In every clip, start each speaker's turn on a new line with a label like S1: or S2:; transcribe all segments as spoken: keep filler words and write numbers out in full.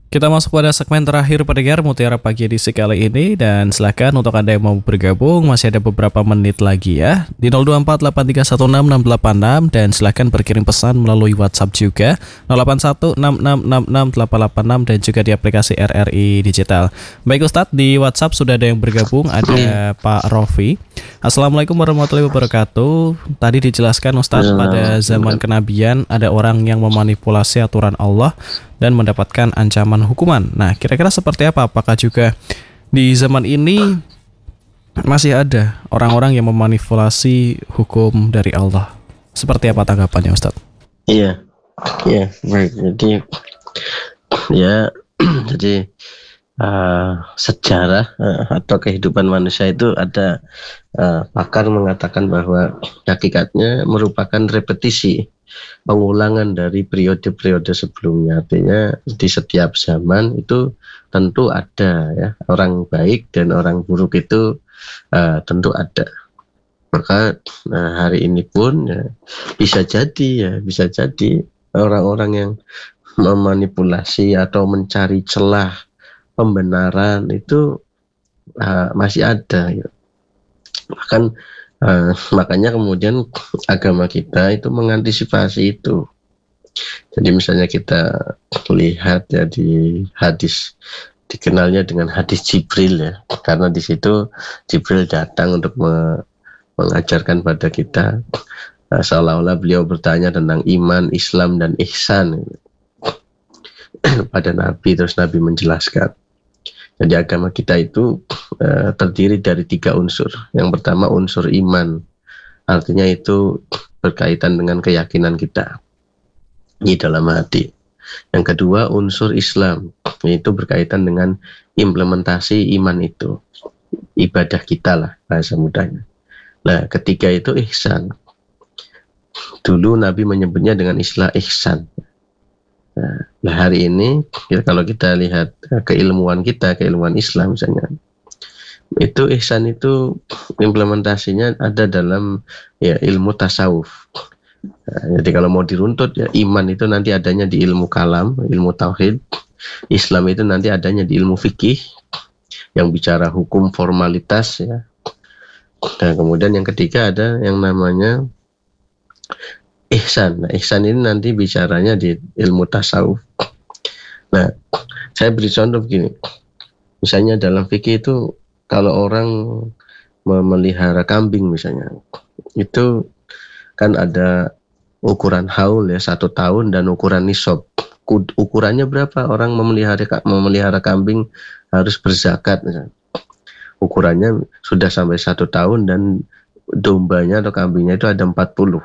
S1: Kita masuk pada segmen terakhir pendengar Mutiara Pagi edisi kali ini. Dan silakan untuk Anda yang mau bergabung, masih ada beberapa menit lagi ya, di nol dua empat delapan tiga satu enam enam delapan enam. Dan silakan berkirim pesan melalui WhatsApp juga nol delapan satu enam enam enam enam delapan delapan enam, dan juga di aplikasi R R I Digital. Baik Ustadz, di WhatsApp sudah ada yang bergabung. Ada Pak Rofi. Assalamualaikum warahmatullahi wabarakatuh. Tadi dijelaskan Ustadz, pada zaman kenabian ada orang yang memanipulasi aturan Allah dan mendapatkan ancaman hukuman. Nah, kira-kira seperti apa? Apakah juga di zaman ini masih ada orang-orang yang memanipulasi hukum dari Allah? Seperti apa tanggapannya, Ustadz?
S2: Iya, iya, baik. Jadi, ya, jadi uh, sejarah uh, atau kehidupan manusia itu ada uh, pakar mengatakan bahwa hakikatnya merupakan repetisi, pengulangan dari periode-periode sebelumnya. Artinya di setiap zaman itu tentu ada ya, orang baik dan orang buruk itu uh, tentu ada. Maka nah, hari ini pun ya, bisa jadi ya bisa jadi orang-orang yang memanipulasi atau mencari celah pembenaran itu uh, masih ada ya. Bahkan Uh, makanya kemudian agama kita itu mengantisipasi itu. Jadi misalnya kita lihat ya di hadis, dikenalnya dengan hadis Jibril ya, karena di situ Jibril datang untuk me- mengajarkan pada kita, uh, seolah-olah beliau bertanya tentang iman, Islam dan ihsan pada Nabi, terus Nabi menjelaskan. Jadi agama kita itu uh, terdiri dari tiga unsur. Yang pertama unsur iman, artinya itu berkaitan dengan keyakinan kita di dalam hati. Yang kedua unsur Islam, yaitu berkaitan dengan implementasi iman itu, ibadah kita lah bahasa mudahnya. Nah, ketiga itu ihsan. Dulu Nabi menyebutnya dengan istilah ihsan. Nah, hari ini ya, kalau kita lihat keilmuan kita, keilmuan Islam misalnya, itu ihsan itu implementasinya ada dalam ya ilmu tasawuf. Nah, jadi kalau mau diruntut ya, iman itu nanti adanya di ilmu kalam, ilmu tauhid. Islam itu nanti adanya di ilmu fikih yang bicara hukum formalitas ya. Dan kemudian yang ketiga ada yang namanya ihsan. Nah, ihsan ini nanti bicaranya di ilmu tasawuf. Nah, saya beri contoh begini. Misalnya dalam fikih itu kalau orang memelihara kambing misalnya, itu kan ada ukuran haul ya, satu tahun, dan ukuran nisab. Ukurannya berapa orang memelihara memelihara kambing harus berzakat misalnya. Ukurannya sudah sampai satu tahun dan dombanya atau kambingnya itu ada empat puluh.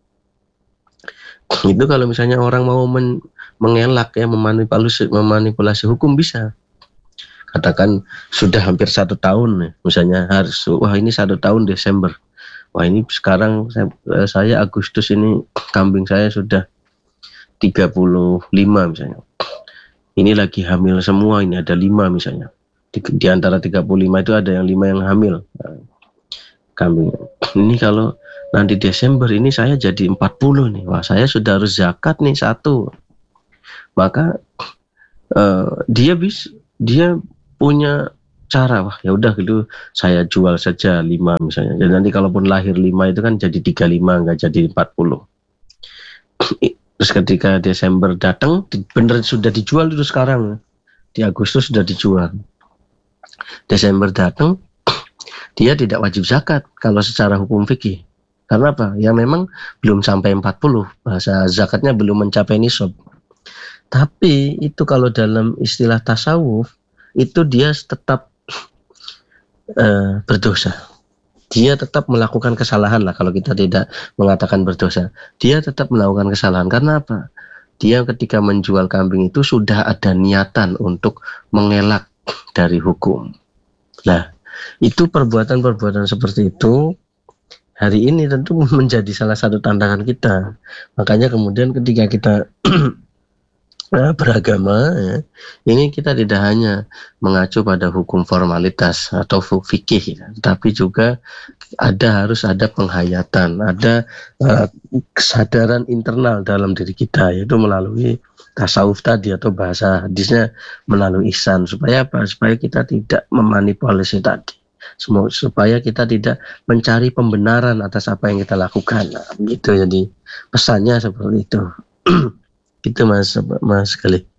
S2: Itu kalau misalnya orang mau men, mengelak ya, memanipulasi, memanipulasi hukum bisa. Katakan sudah hampir satu tahun misalnya, harus wah ini satu tahun Desember, wah ini sekarang saya, saya Agustus ini kambing saya sudah tiga puluh lima misalnya, ini lagi hamil semua, ini ada lima misalnya, di, di antara tiga puluh lima itu ada yang lima yang hamil nah, kambing ini. Kalau nanti Desember ini saya jadi empat puluh nih, wah saya sudah harus zakat nih satu. Maka uh, dia bisa, dia punya cara, wah ya udah gitu saya jual saja lima misalnya. Jadi nanti kalaupun lahir lima itu kan jadi tiga puluh lima, nggak jadi empat puluh. Terus ketika Desember datang, bener sudah dijual itu sekarang, di Agustus sudah dijual. Desember datang, dia tidak wajib zakat kalau secara hukum fikih. Karena apa? Ya memang belum sampai empat puluh, bahasa zakatnya belum mencapai nisab. Tapi itu kalau dalam istilah tasawuf, itu dia tetap uh, berdosa. Dia tetap melakukan kesalahan lah, kalau kita tidak mengatakan berdosa. Dia tetap melakukan kesalahan. Karena apa? Dia ketika menjual kambing itu sudah ada niatan untuk mengelak dari hukum. Nah, itu perbuatan-perbuatan seperti itu hari ini tentu menjadi salah satu tantangan kita. Makanya kemudian ketika kita beragama ya, ini kita tidak hanya mengacu pada hukum formalitas atau fikih, tapi juga ada harus ada penghayatan, ada uh, kesadaran internal dalam diri kita, yaitu melalui tasawuf tadi atau bahasa hadisnya melalui ihsan. Supaya apa? Supaya kita tidak memanipulasi tadi. Supaya kita tidak mencari pembenaran atas apa yang kita lakukan. Nah, gitu. Jadi pesannya seperti itu. Gitu Mas Mas Galih.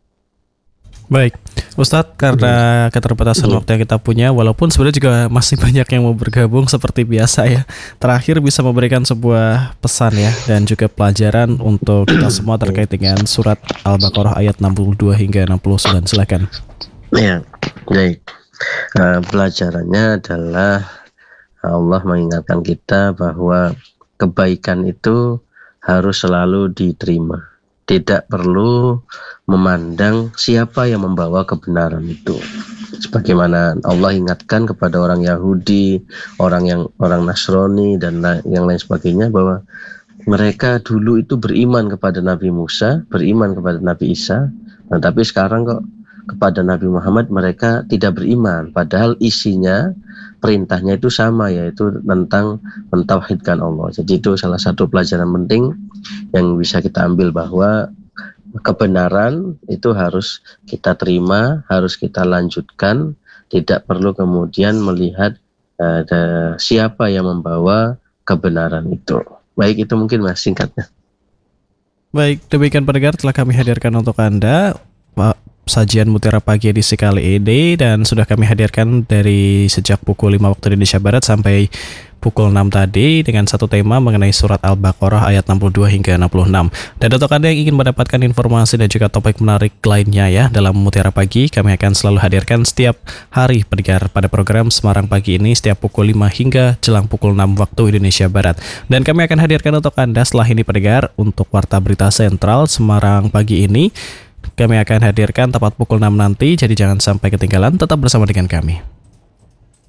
S1: Baik, Ustadz, karena keterbatasan
S2: Hmm.
S1: waktu yang kita punya, walaupun sebenarnya juga masih banyak yang mau bergabung seperti biasa ya. Terakhir bisa memberikan sebuah pesan ya dan juga pelajaran untuk kita semua terkait dengan surat Al-Baqarah ayat enam puluh dua hingga enam puluh sembilan. Silakan.
S2: Ya, baik. Nah, pelajarannya adalah Allah mengingatkan kita bahwa kebaikan itu harus selalu diterima. Tidak perlu memandang siapa yang membawa kebenaran itu. Sebagaimana Allah ingatkan kepada orang Yahudi, orang yang orang Nasrani dan yang lain sebagainya bahwa mereka dulu itu beriman kepada Nabi Musa, beriman kepada Nabi Isa, nah, tapi sekarang kok kepada Nabi Muhammad mereka tidak beriman, padahal isinya perintahnya itu sama, yaitu tentang mentauhidkan Allah. Jadi itu salah satu pelajaran penting yang bisa kita ambil, bahwa kebenaran itu harus kita terima, harus kita lanjutkan, tidak perlu kemudian melihat uh, siapa yang membawa kebenaran itu. Baik, itu mungkin Mas singkatnya.
S1: Baik, demikian pendengar telah kami hadirkan untuk Anda Pak sajian Mutiara Pagi edisi kali ini, dan sudah kami hadirkan dari sejak pukul lima waktu Indonesia Barat sampai pukul enam tadi dengan satu tema mengenai surat Al-Baqarah ayat enam puluh dua hingga enam puluh enam. Dan untuk Anda yang ingin mendapatkan informasi dan juga topik menarik lainnya ya dalam Mutiara Pagi, kami akan selalu hadirkan setiap hari pendengar pada program Semarang Pagi ini setiap pukul lima hingga jelang pukul enam waktu Indonesia Barat. Dan kami akan hadirkan untuk Anda setelah ini pendengar untuk Warta Berita Sentral Semarang Pagi ini. Kami akan hadirkan tepat pukul enam nanti, jadi jangan sampai ketinggalan, tetap bersama dengan kami.